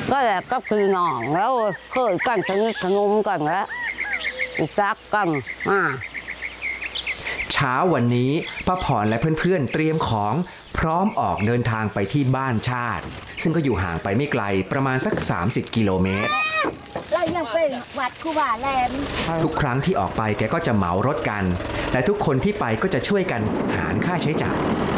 ก็แหละก็คือน้องแล้วเคยกันสนิทสนมกันแล้วรักกันเช้าวันนี้ป้าพรและเพื่อนๆเตรียมของพร้อมออกเดินทางไปที่บ้านชาติซึ่งก็อยู่ห่างไปไม่ไกลประมาณสัก30กิโลเมตรเรายังเป็นวัดคูบาแลมทุกครั้งที่ออกไปแกก็จะเหมารถกันและทุกคนที่ไปก็จะช่วยกันหารค่าใช้จ่าย